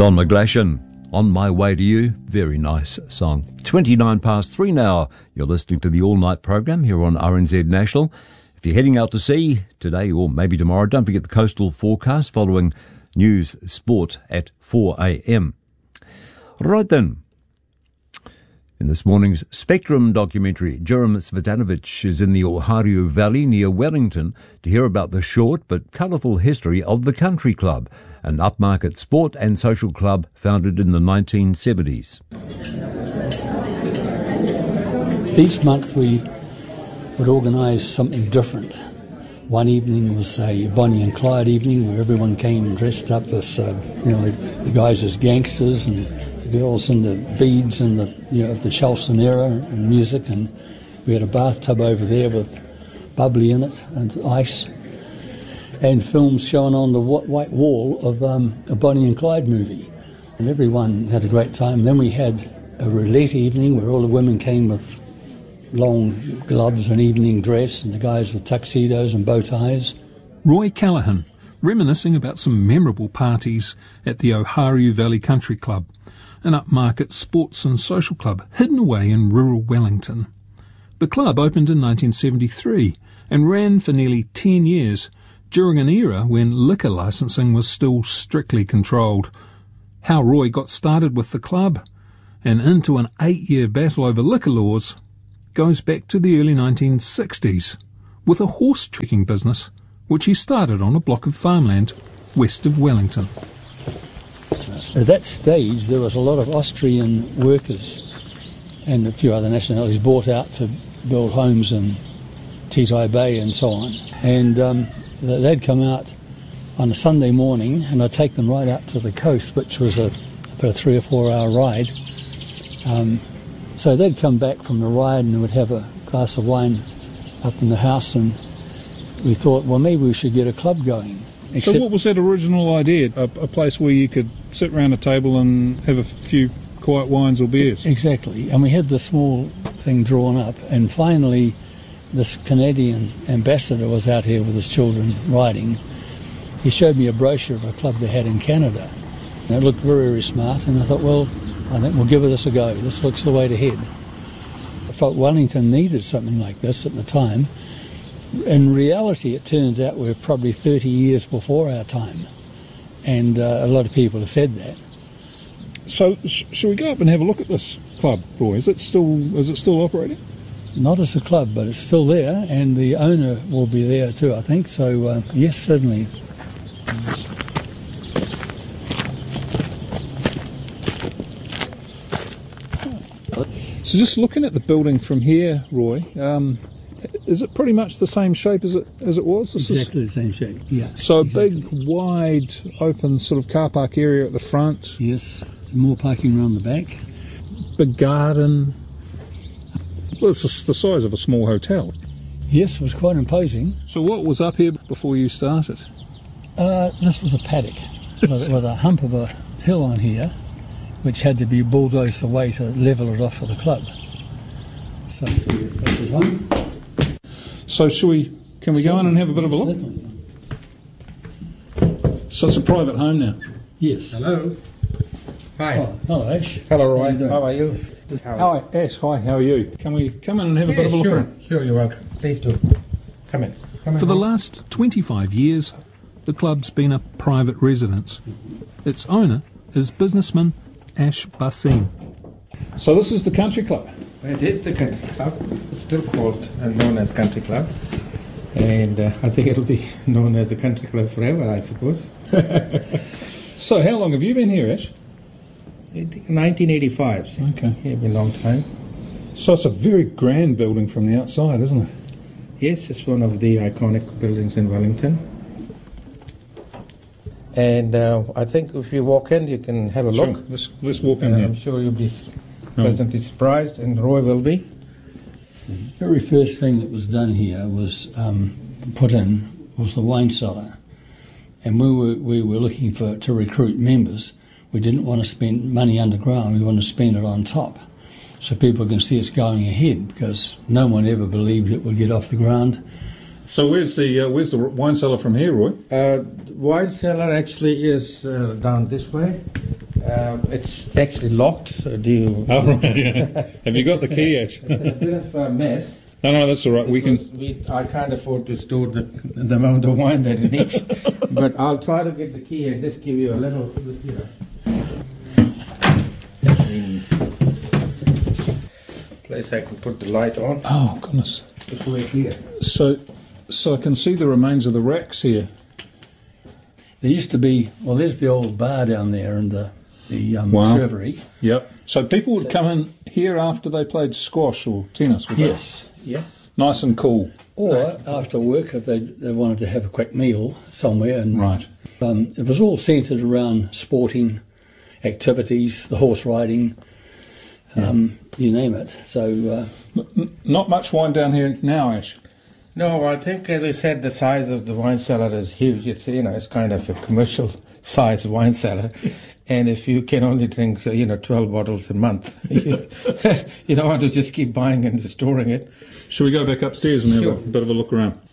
Don McGlashan, On My Way to You. Very nice song. 3:29 now. You're listening to the all-night program here on RNZ National. If you're heading out to sea today or maybe tomorrow, don't forget the coastal forecast following news sport at 4 a.m. Right then. In this morning's Spectrum documentary, Jerem Cvitanovic is in the Ohariu Valley near Wellington to hear about the short but colourful history of the Country Club, an upmarket sport and social club founded in the 1970s. Each month we would organise something different. One evening was a Bonnie and Clyde evening where everyone came dressed up as, the guys as gangsters and the girls in the beads and of the Charleston era and music, and we had a bathtub over there with bubbly in it and ice, and films showing on the white wall of a Bonnie and Clyde movie, and everyone had a great time. Then we had a roulette evening where all the women came with long gloves and evening dress, and the guys with tuxedos and bow ties. Roy Callaghan, reminiscing about some memorable parties at the Ohariu Valley Country Club, an upmarket sports and social club hidden away in rural Wellington. The club opened in 1973 and ran for nearly 10 years, during an era when liquor licensing was still strictly controlled. How Roy got started with the club and into an 8-year battle over liquor laws goes back to the early 1960s with a horse trekking business which he started on a block of farmland west of Wellington. At that stage there was a lot of Austrian workers and a few other nationalities brought out to build homes in Titai Bay and so on, and they'd come out on a Sunday morning and I'd take them right out to the coast, which was about a 3 or 4 hour ride. So they'd come back from the ride and we'd have a glass of wine up in the house, and we thought, well, maybe we should get a club going. So what was that original idea? A place where you could sit around a table and have a few quiet wines or beers? Exactly. And we had the small thing drawn up, and finally this Canadian ambassador was out here with his children riding. He showed me a brochure of a club they had in Canada. And it looked very, very smart, and I thought, well, I think we'll give this a go. This looks the way to head. I felt Wellington needed something like this at the time. In reality, it turns out we're probably 30 years before our time, and a lot of people have said that. So, shall we go up and have a look at this club, Roy? Is it still operating? Not as a club, but it's still there, and the owner will be there too, I think. So, yes, certainly. So, just looking at the building from here, Roy. Is it pretty much the same shape as it was? Exactly the same shape, yeah. So a big, wide, open sort of car park area at the front. Yes, more parking around the back. Big garden. Well, it's the size of a small hotel. Yes, it was quite imposing. So what was up here before you started? This was a paddock with a hump of a hill on here, which had to be bulldozed away to level it off for the club. So that was home. So can we go in and have a bit of a look? Certainly. So it's a private home now? Yes. Hello. Hi. Oh, hello, Ash. Hello, Roy. How are you? Hi, Ash. Hi, how are you? Can we come in and have a bit of a look around? Sure, you're welcome. Please do. Come in. For the last 25 years, the club's been a private residence. Its owner is businessman Ash Basim. So this is the country club? It is the country club. It's still called and known as country club. And I think it'll be known as the country club forever, I suppose. So how long have you been here, Ash? 1985. So okay. It's been a long time. So it's a very grand building from the outside, isn't it? Yes, it's one of the iconic buildings in Wellington. And I think if you walk in, you can have a look. Sure. Let's walk in here. I'm sure you'll be pleasantly surprised, and Roy will be. The very first thing that was done here was put in was the wine cellar, and we were looking to recruit members. We didn't want to spend money underground. We wanted to spend it on top, so people can see it's going ahead, because no one ever believed it would get off the ground. So where's the wine cellar from here, Roy? Wine cellar actually is down this way. It's actually locked, so do you... Oh, right, yeah. Have you got the key, Ash? It's a bit of a mess. No, that's all right. I can't afford to store the amount of wine that it needs. But I'll try to get the key and just give you a little, place I can put the light on. Oh, goodness. Just wait here. So I can see the remains of the racks here. There used to be, well, there's the old bar down there and the Wow. servery. Yep. So people would come in here after they played squash or tennis, would they? Yes, yeah. Nice and cool. Or after work, if they wanted to have a quick meal somewhere. And Right. it was all centred around sporting activities, the horse riding, you name it. So Not much wine down here now, Ash. No, I think, as I said, the size of the wine cellar is huge. It's, it's kind of a commercial size wine cellar. And if you can only drink, 12 bottles a month, you don't want to just keep buying and storing it. Shall we go back upstairs and have Sure. a bit of a look around?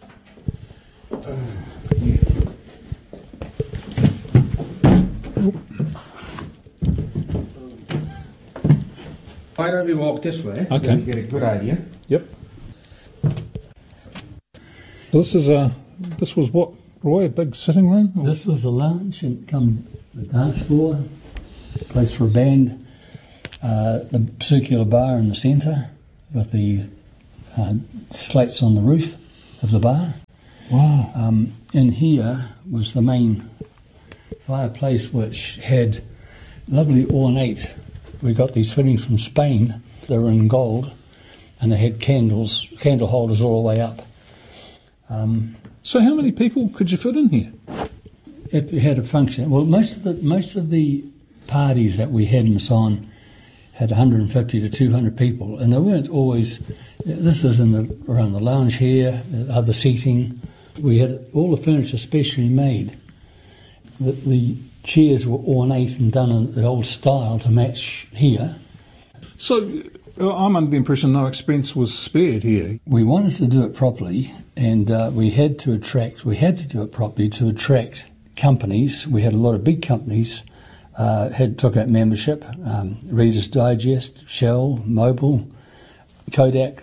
Why don't we walk this way? Okay. So you get a good idea. Yep. This was what, Roy, a big sitting room? Or- this was the lounge and come the dance floor, place for a band, the circular bar in the centre with the slates on the roof of the bar. Wow. In here was the main fireplace, which had lovely ornate. We got these fittings from Spain. They were in gold, and they had candle holders all the way up. So how many people could you fit in here? If you had a function, well, most of the parties that we had and so on had 150 to 200 people, and they weren't always. This is around the lounge here, other seating. We had all the furniture specially made. The chairs were ornate and done in the old style to match here. So I'm under the impression no expense was spared here. We wanted to do it properly, and we had to do it properly to attract companies. We had a lot of big companies took out membership, Reader's Digest, Shell, Mobil, Kodak.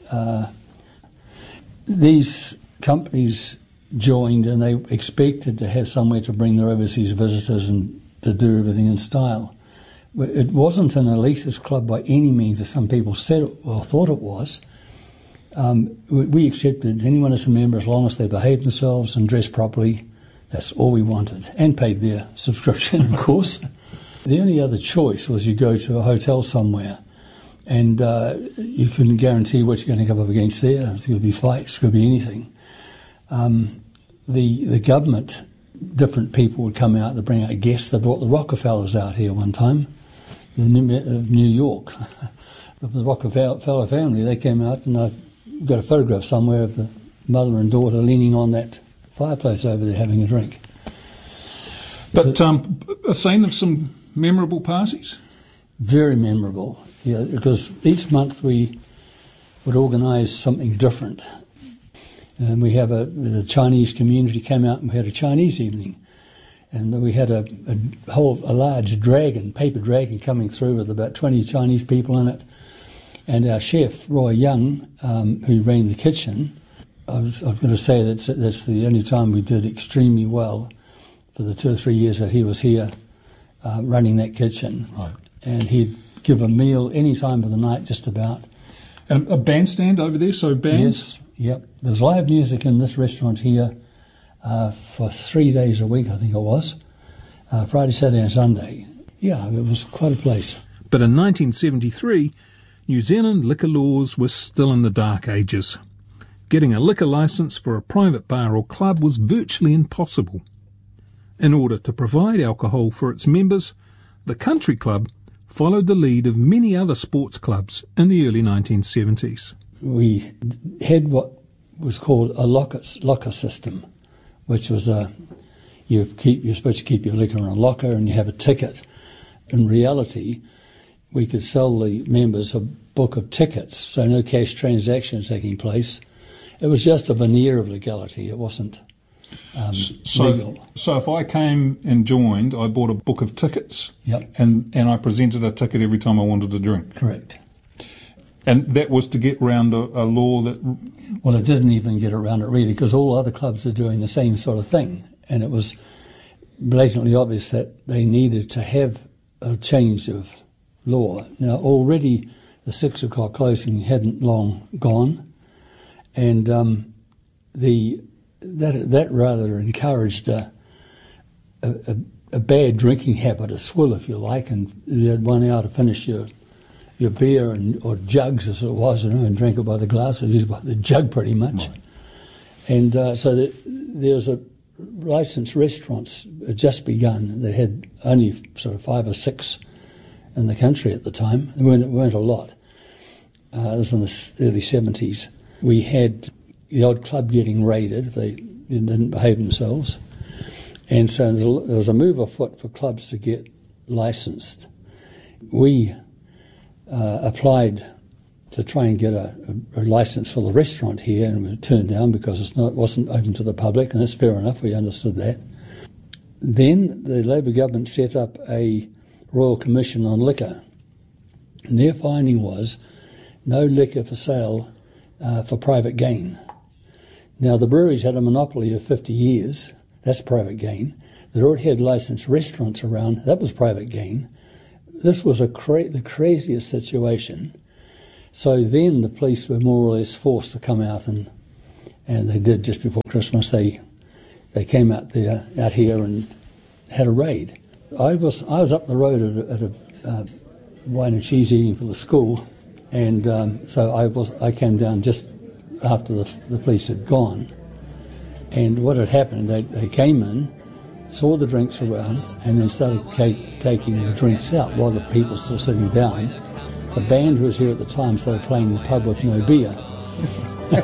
These companies joined, and they expected to have somewhere to bring their overseas visitors and to do everything in style. It wasn't an elitist club by any means, as some people said or thought it was. We accepted anyone as a member as long as they behaved themselves and dressed properly. That's all we wanted, and paid their subscription, of course. The only other choice was you go to a hotel somewhere, and you couldn't guarantee what you're going to come up against there. It could be fights, it could be anything. The government, different people would come out to bring out guests. They brought the Rockefellers out here one time, of New York. The Rockefeller family, they came out, and I've got a photograph somewhere of the mother and daughter leaning on that fireplace over there having a drink. But a scene of some memorable parties? Very memorable, yeah, because each month we would organise something different. And we have the Chinese community came out and we had a Chinese evening. And then we had a large dragon, paper dragon coming through with about 20 Chinese people in it. And our chef, Roy Young, who ran the kitchen, I've got to say that's the only time we did extremely well for the 2 or 3 years that he was here running that kitchen. Right. And he'd give a meal any time of the night, just about. And a bandstand over there, so bands? Yes, yep. There's live music in this restaurant here for 3 days a week, I think it was. Friday, Saturday and Sunday. Yeah, it was quite a place. But in 1973, New Zealand liquor laws were still in the dark ages. Getting a liquor licence for a private bar or club was virtually impossible. In order to provide alcohol for its members, the Country Club followed the lead of many other sports clubs in the early 1970s. We had what was called a locker system, which was you're supposed to keep your liquor in a locker and you have a ticket. In reality, we could sell the members a book of tickets, so no cash transactions taking place. It was just a veneer of legality. It wasn't. legal. So if I came and joined, I bought a book of tickets, Yep. and I presented a ticket every time I wanted to drink. Correct. And that was to get round a law that... Well, it didn't even get around it really, because all other clubs are doing the same sort of thing. And it was blatantly obvious that they needed to have a change of law. Now, already the 6 o'clock closing hadn't long gone, and that rather encouraged a bad drinking habit, a swill, if you like, and you had 1 hour to finish your beer or jugs, as it was, and drank it by the glass, or used by the jug pretty much. Right. And so there's a licensed restaurants had just begun. They had only sort of 5 or 6 in the country at the time. There weren't a lot. It was in the early 70s. We had the odd club getting raided if they didn't behave themselves. And so there was a move afoot for clubs to get licensed. We applied to try and get a license for the restaurant here, and we were turned down because it wasn't open to the public, and that's fair enough, we understood that. Then the Labour government set up a Royal Commission on Liquor, and their finding was no liquor for sale for private gain. Now, the breweries had a monopoly of 50 years, that's private gain. They already had licensed restaurants around, that was private gain. This was the craziest situation. So then the police were more or less forced to come out, and they did just before Christmas. They came out here and had a raid. I was up the road at a wine and cheese eating for the school, and so I came down just after the police had gone. And what had happened, they came in, saw the drinks around, and then started taking the drinks out while the people were still sitting down. The band who was here at the time started playing the pub with no beer.